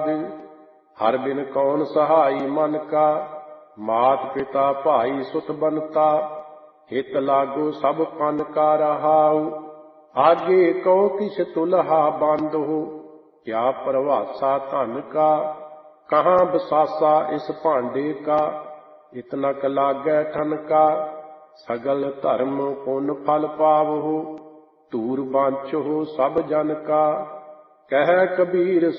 आबाद। हर बिन कौन सहाई मन का, मात पिता भाई सुत बनता। हित लागो सब पन का रहाउ, आगे कहो किस तुलहा बंद हो। क्या प्रभासा धन का, कहाँ बसासा इस भांडे का। इतनक लागै ठन का, सगल धर्म पुन फल पावहु। धूर बांचो सब जन का, कह कबीर